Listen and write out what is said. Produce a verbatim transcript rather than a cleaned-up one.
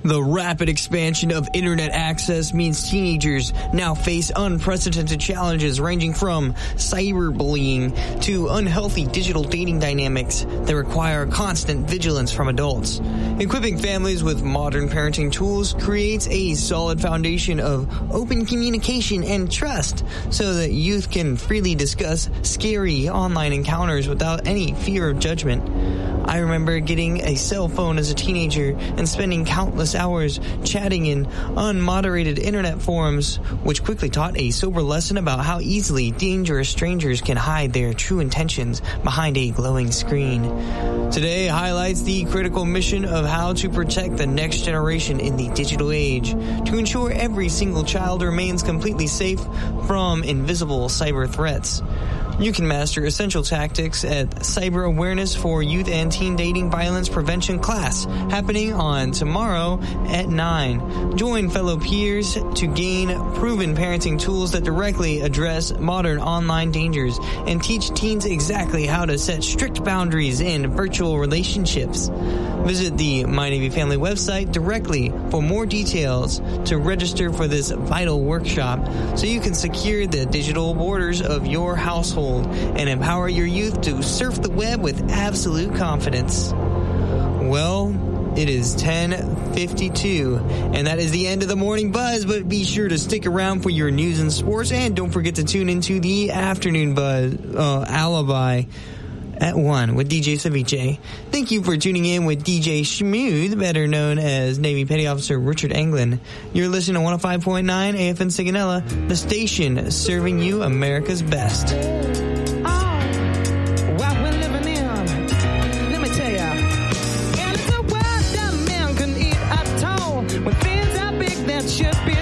The rapid expansion of internet access means teenagers now face unprecedented challenges ranging from cyberbullying to unhealthy digital dating dynamics that require constant vigilance from adults. Equipping families with modern parenting tools creates a solid foundation of open communication and trust so that youth can freely discuss scary online encounters without any fear of judgment. I remember getting a cell phone as a teenager and spending countless hours chatting in unmoderated internet forums, which quickly taught a sober lesson about how easily dangerous strangers can hide their true intentions behind a glowing screen. Today highlights the critical mission of how to protect the next generation in the digital age to ensure every single child remains completely safe from invisible cyber threats. You can master essential tactics at Cyber Awareness for Youth and Teen Dating Violence Prevention class happening on tomorrow at nine. Join fellow peers to gain proven parenting tools that directly address modern online dangers and teach teens exactly how to set strict boundaries in virtual relationships. Visit the My Navy Family website directly for more details to register for this vital workshop so you can secure the digital borders of your household and empower your youth to surf the web with absolute confidence. Well, it is ten fifty-two, and that is the end of the Morning Buzz, but be sure to stick around for your news and sports, and don't forget to tune into the Afternoon Buzz uh, Alibi at one with D J Ceviche. Thank you for tuning in with D J Schmooth, better known as Navy Petty Officer Richard Anglin. You're listening to one oh five point nine A F N Sigonella, the station serving you America's best. Should be